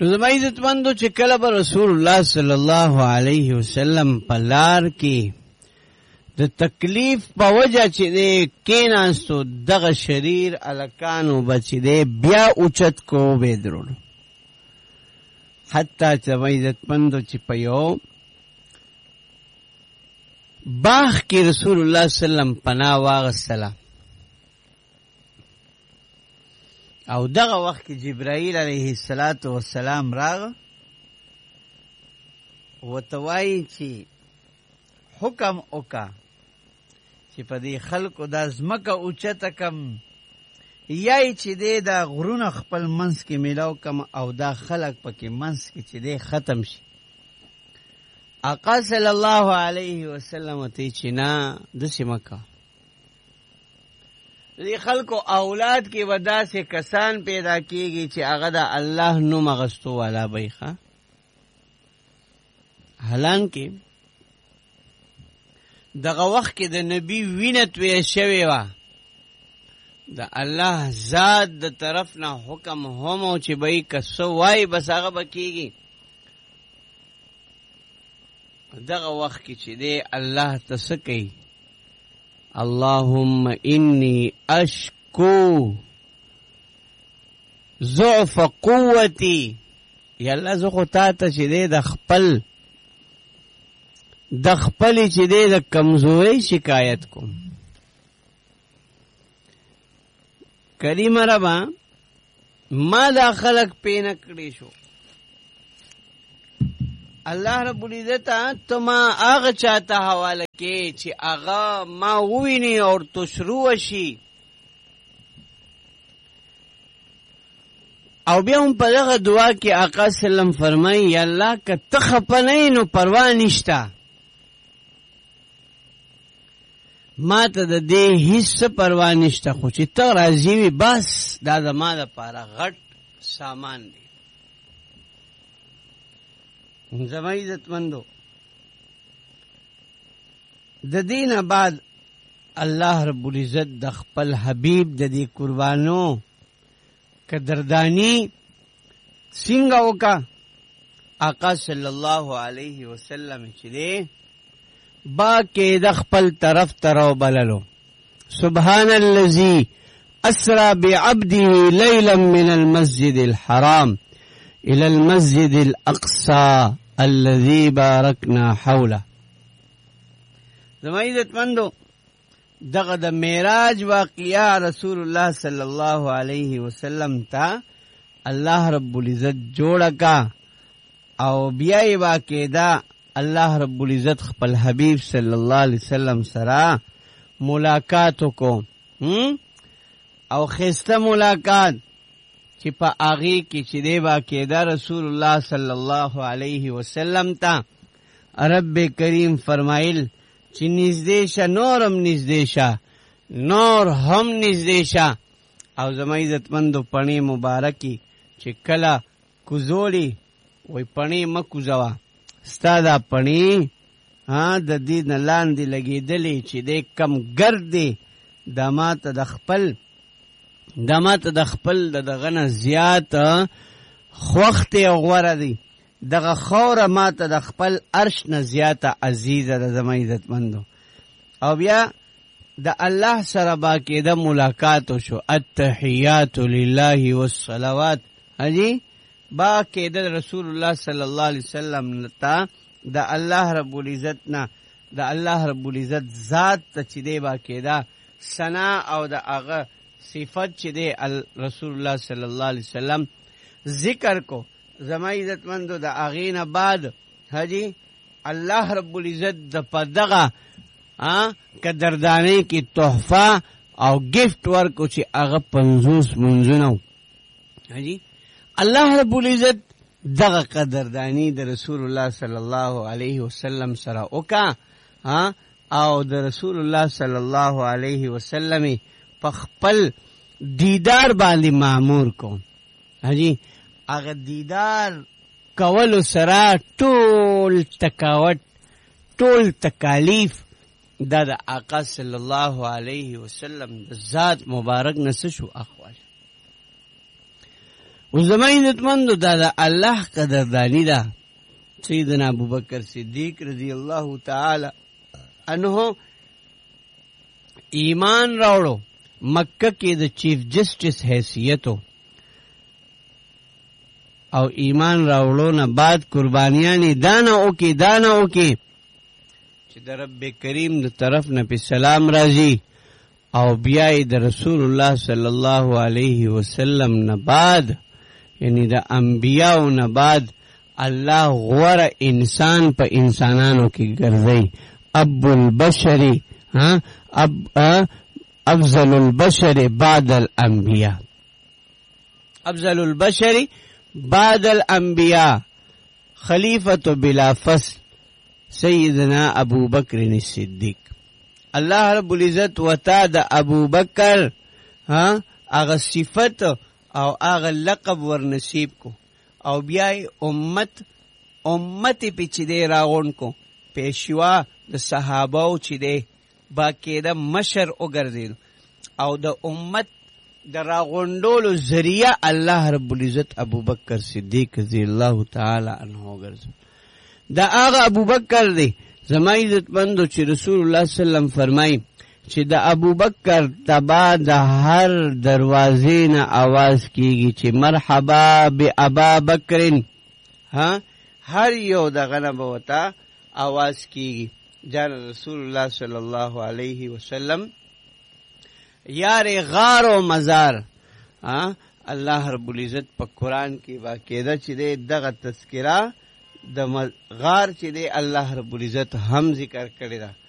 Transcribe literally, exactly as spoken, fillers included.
زما عزتمندو چې کله به رسول الله صلی الله علیه وسلم په لار کې د تکلیف په وجه چې دی کېناستو، دغه شریر الکانو به چې دی بیا اوچت کو به درولو، حتی چې زما عزتمندو چې په یو باغ کې رسول الله صلی الله علیه وسلم پناه واغستله، او دغه وخت کې جبرائیل علیه الصلاۃ والسلام راغ ورته وایي چې حکم وکړه چې په دې خلکو دا ځمکه اوچته کم، یا یې چې دی دا غرونه خپل منځ کې میلاو کم او دا خلک پکې منځ کې چې دی ختم شي. آقا صلی الله علیه وسلم ورته چې نه داسې مه کوه، دې خلکو اولاد کې به داسې کسان پیدا کېږي چې هغه د الله نوم اخیستو والا به ښه. حالانکې دغه وخت کې د نبي وینه تویه شوې وه، د الله ذات د طرف نه حکم هم و چې به یې که څه وایي بس هغه به کېږي. دغه وخت کې چې دی الله ته څه کوي؟ اللهم انی اشکو ضعف قوتی، یا الله زه خو تا ته چې دی د خپل د خپلې چې دی د کمزورۍ شکایت کوم. کریمه ربا ما دا خلق پینه کړی شو، الله رب العزت ته ما هغه چاته حواله کې چې هغه ما وویني او تو شروع شي، او بیا هم په دغه دعا کې آقا سلم فرمایي یا الله که ته خفه نه یې نو پروا نشته، ما ته د دې هیڅ پروا نشته، خو چې ته راضي وي بس دا زما دپاره غټ سامان دی. زما عزتمندو د دې نه بعد الله رب العزت د خپل حبیب د دې قربانو قدردانی څنګه وکړه؟ آقا صلی الله علیه وسلم چې دی با کې د خپل طرف ترو بللو، سبحان الذي اسرى بعبده ليلا من المسجد الحرام الى المسجد الاقصى الذي باركنا حوله. زما عزتمندو دغه د معراج واقعیا رسول الله صلی الله علیه وسلم ته الله رب العزت جوړه کا، او بیا یې واقعدا الله رب العزت خپل حبیب صلی الله علیه وسلم سره ملاقات کو، او خسته ملاقات چې په هغې کې چې دی واقعدا رسول الله صلی الله علیه وسلم ته رب کریم فرمایل چې نږدې شه، نورم نږدې شه، نور هم نږدې شه. او زما عزتمندو پڼې مبارکې چې کله کوزوړي وی پڼې مه کوزوه، ستا دا پڼې د دې نه لاندې لګېدلې چې دی کم ګرد دی، دا ما ته د خپل دا ما ته د خپل د دغه نه زیات خوښ دی او غوره دی، دغه خوره ما ته د خپل عرش نه زیاته عزیزه ده. زما عزتمندو او بیا د الله سره باقاعده ملاقات وشو، التحیات لله والصلوات، حجی باقاعده رسول الله صلی الله علیه وسلم ته د الله رب العزت نه د الله رب العزت ذات ته چې دی باقاعده ثنا او د هغه صفت چې دی رسول الله صلی الله علیه وسلم ذکر کو. زما عزتمندو د هغې نه بعد حجی الله رب العزت د په دغه قدردانۍ کې تحفه او گفت ورکو چې هغه پنځوس منځونه و. حجی الله رب العزت دغه قدردانی د رسول الله صلی الله علیه وسلم سره وکا، او د رسول الله صلی الله علیه وسلم په خپل دیدار باندې معمور کو. حجی هغه دیدار کولو سره ټول تکاوت ټول تکالیف دا د آقا صلی الله علیه وسلم د ذات مبارک نه څه شو اخواش. او زما عزتمندو دا دا الله قدردانی دا. سیدنا ابوبکر صدیق رضی اللہ تعالی عنہ ایمان راوړو، مکه کې د چیف جسټس حیثیتو او ایمان راوړو نه بعد قربانیانی دانا اوکی دانا اوکی چې د رب کریم د طرف نه په سلام راځي او بیا د رسول الله صلی الله علیه وسلم نه بعد یعنی د انبیاء نه بعد الله غوره انسان په انسانانو کې ګرځي. ابو البشری ها اب افضل البشر بعد الانبیاء، افضل البشر بعد الانبیاء خلیفۃ بلا فصل سیدنا ابو بکر الصدیق. الله رب العزت وتا د ابو بکر ها هغه صفت او هغه لقب ور نصیب کو او بیا امت امت په چې دی راغون کو پیشوا د صحابه چې دی باقاعده مشر وګرځید او د امت د راغونډولو ذریعہ الله رب العزت ابو بکر صدیق رضی الله تعالی عنہ وګرځید. دا هغه ابو بکر دی زما عزت مندو چې رسول الله صلی الله علیه وسلم فرمایي چې د ابو بکر تبا د هر دروازې نه आवाज کیږي چې مرحبا بابا بکر، ها هر یو دغه نه به وتا आवाज کیږي. جان رسول الله صلی الله علیه وسلم یار غار و مزار، ها الله رب العزت په قران کې باقاعده چې دغه تذکرہ د غار چې دی الله رب العزت هم ذکر کړی دا